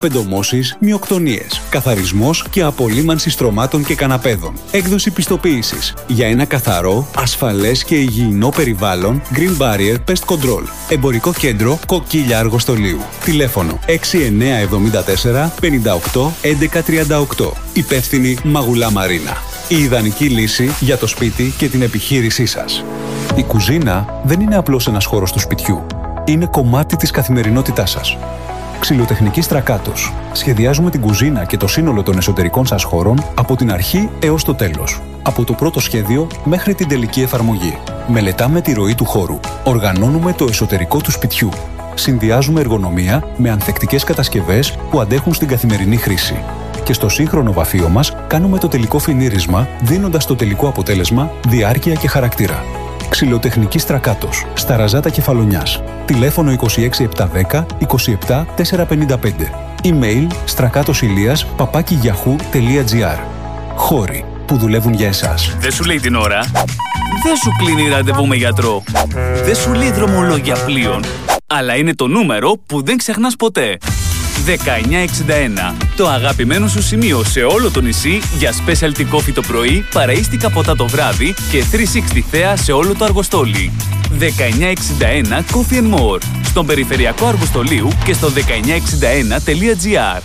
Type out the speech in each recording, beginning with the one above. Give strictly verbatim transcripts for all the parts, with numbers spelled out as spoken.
Πεντομώσεις, μυοκτονίες, καθαρισμός και απολύμανση στρωμάτων και καναπέδων. Έκδοση πιστοποίησης. Για ένα καθαρό, ασφαλές και υγιεινό περιβάλλον, Green Barrier Pest Control. Εμπορικό κέντρο Κοκκίλια Αργοστολίου. Τηλέφωνο έξι εννιά εβδομήντα τέσσερα πενήντα οκτώ έντεκα τριάντα οκτώ. Υπεύθυνη Μαγουλά Μαρίνα. Η ιδανική λύση για το σπίτι και την επιχείρησή σας. Η κουζίνα δεν είναι απλώς ένας χώρος του σπιτιού. Είναι κομμάτι της καθημερινότητάς σας. Ξυλοτεχνική Στρακάτος. Σχεδιάζουμε την κουζίνα και το σύνολο των εσωτερικών σας χώρων από την αρχή έως το τέλος. Από το πρώτο σχέδιο μέχρι την τελική εφαρμογή. Μελετάμε τη ροή του χώρου. Οργανώνουμε το εσωτερικό του σπιτιού. Συνδυάζουμε εργονομία με ανθεκτικές κατασκευές που αντέχουν στην καθημερινή χρήση. Και στο σύγχρονο βαφείο μας κάνουμε το τελικό φινίρισμα, δίνοντας το τελικό αποτέλεσμα διάρκεια και χαρακτήρα. Ξυλοτεχνική Στρακάτος, στα Ραζάτα Κεφαλονιάς. Τηλέφωνο είκοσι έξι επτακόσια δέκα είκοσι επτά τετρακόσια πενήντα πέντε. Email στρακάτοσηλίας παπάκι γιαχού τελεία τζι άρ. Χώροι που δουλεύουν για εσάς. Δεν σου λέει την ώρα. Δεν σου κλείνει ραντεβού με γιατρό. Δεν σου λέει δρομολόγια πλοίων. Αλλά είναι το νούμερο που δεν ξεχνάς ποτέ. δεκαεννιά εξήντα ένα. Το αγαπημένο σου σημείο σε όλο το νησί για specialty coffee το πρωί, παραΐστικα ποτά το βράδυ και τριακόσια εξήντα θέα σε όλο το Αργοστόλι. δεκαεννιά εξήντα ένα Coffee and More. Στον περιφερειακό Αργοστολίου και στο δεκαεννιά εξήντα ένα τελεία τζι άρ.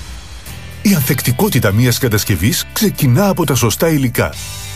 Η ανθεκτικότητα μιας κατασκευής ξεκινά από τα σωστά υλικά.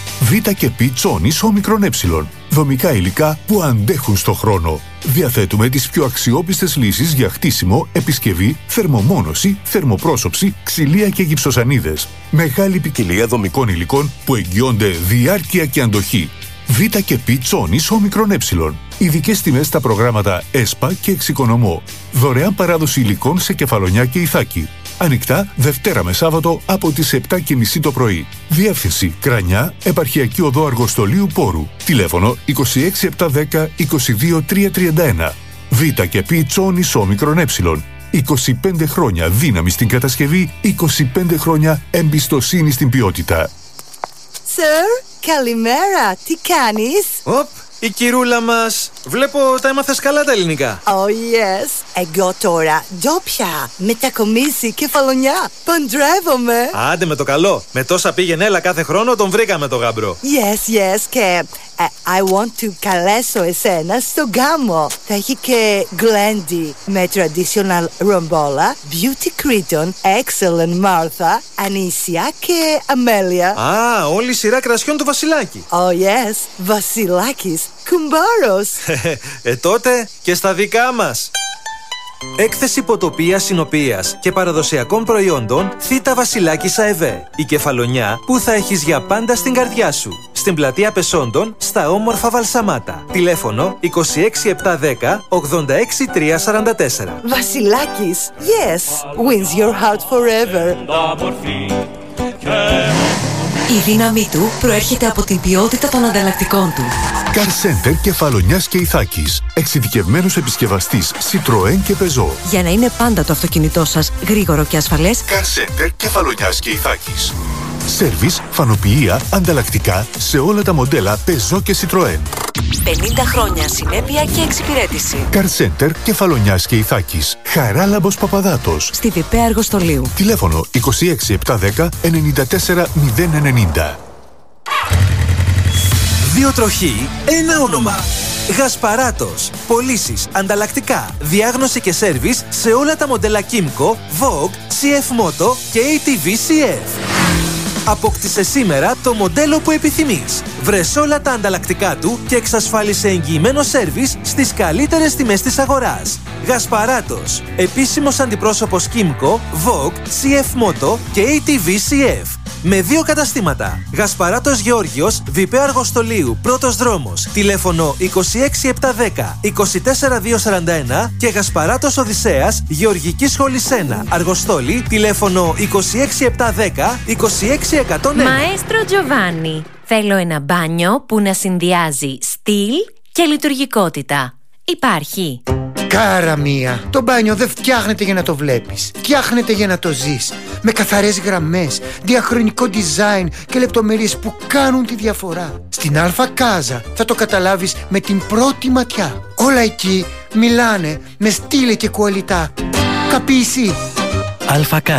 Β και Π τσόνης όμικρον ε. Δομικά υλικά που αντέχουν στο χρόνο. Διαθέτουμε τις πιο αξιόπιστες λύσεις για χτίσιμο, επισκευή, θερμομόνωση, θερμοπρόσωψη, ξυλία και γυψοσανίδες. Μεγάλη ποικιλία δομικών υλικών που εγγυώνται διάρκεια και αντοχή. Β και Π τσόνης όμικρον ε. Ειδικές τιμές στα προγράμματα ΕΣΠΑ και Εξοικονομώ. Δωρεάν παράδοση υλικών σε Κεφαλονιά και Ιθάκη. Ανοιχτά Δευτέρα με Σάββατο από τις επτά και μισή το πρωί. Διεύθυνση Κρανιά, Επαρχιακή Οδό Αργοστολίου Πόρου. Τηλέφωνο είκοσι έξι επτακόσια δέκα είκοσι δύο τριακόσια τριάντα ένα. Β και Π τσόνης όμικρον ε. είκοσι πέντε χρόνια δύναμη στην κατασκευή, είκοσι πέντε χρόνια εμπιστοσύνη στην ποιότητα. Sir, καλημέρα. Τι κάνεις? Οπ, η κυρούλα μας. Βλέπω τα έμαθες καλά τα ελληνικά. Oh yes. Εγώ τώρα ντόπια, μετακομίσει Κεφαλονιά. Παντρεύομαι. Άντε με το καλό. Με τόσα πήγαινε έλα κάθε χρόνο τον βρήκαμε το γαμπρό. Yes, yes. Και uh, I want to καλέσω εσένα στο γάμο. Θα έχει και γλέντι με traditional ρομβόλα, beauty Cretan, excellent Martha, Ανήσια και Αμέλεια. Α, όλη η σειρά κρασιών του Βασιλάκη. Oh yes, Βασιλάκης, κουμπάρος. Ε τότε και στα δικά μας. Έκθεση ποτοπίας συνοπίας και παραδοσιακών προϊόντων Θήτα Βασιλάκης ΑΕΒ. Η Κεφαλονιά που θα έχεις για πάντα στην καρδιά σου. Στην πλατεία Πεσόντων, στα όμορφα Βαλσαμάτα. Τηλέφωνο είκοσι έξι επτακόσια δέκα ογδόντα έξι τριακόσια σαράντα τέσσερα. Βασιλάκης, yes, wins your heart forever. Η δύναμή του προέρχεται από την ποιότητα των ανταλλακτικών του. Car Center Κεφαλονιάς και Ιθάκης. Εξειδικευμένος επισκευαστής Citroën και Peugeot. Για να είναι πάντα το αυτοκίνητό σας γρήγορο και ασφαλές. Car Center Κεφαλονιάς και Ιθάκης. Σέρβις, φανοποιεία, ανταλλακτικά σε όλα τα μοντέλα Peugeot και Citroën. πενήντα χρόνια συνέπεια και εξυπηρέτηση. Car Center Κεφαλονιάς και Ιθάκης. Χαράλαμπος Παπαδάτος. Στη Διπέ Αργοστολίου. Τηλέφωνο είκοσι έξι επτακόσια δέκα ενενήντα τέσσερα μηδέν ενενήντα. Δύο τροχοί, ένα όνομα. Γασπαράτος. Πωλήσεις, ανταλλακτικά, διάγνωση και σέρβις σε όλα τα μοντέλα Kymco, Vogue, σι εφ Moto και έι τι βι σι εφ. Απόκτησε σήμερα το μοντέλο που επιθυμείς. Βρες όλα τα ανταλλακτικά του και εξασφάλισε εγγυημένο σέρβις στις καλύτερες τιμές της αγοράς. Γασπαράτος. Επίσημος αντιπρόσωπος Kymco, Vogue, σι εφ Moto και έι τι βι σι εφ. Με δύο καταστήματα. Γασπαράτος Γεώργιος, Διπέ Αργοστολίου, πρώτος δρόμος. Τηλέφωνο είκοσι έξι επτακόσια δέκα είκοσι τέσσερα διακόσια σαράντα ένα και Γασπαράτος Οδυσσέας, Γεωργική Σχολή ένα, Αργοστόλη. Τηλέφωνο είκοσι έξι επτακόσια δέκα είκοσι έξι εκατόν ένα. Μαέστρο Τζοβάνι. Θέλω ένα μπάνιο που να συνδυάζει στυλ και λειτουργικότητα. Υπάρχει. Κάρα μία, το μπάνιο δεν φτιάχνεται για να το βλέπεις. Φτιάχνεται για να το ζεις. Με καθαρές γραμμές, διαχρονικό design και λεπτομέρειες που κάνουν τη διαφορά. Στην Αλφα Κάζα θα το καταλάβεις με την πρώτη ματιά. Όλα εκεί μιλάνε με στήλε και κουαλιτά. Καπίσει. ΑΚ.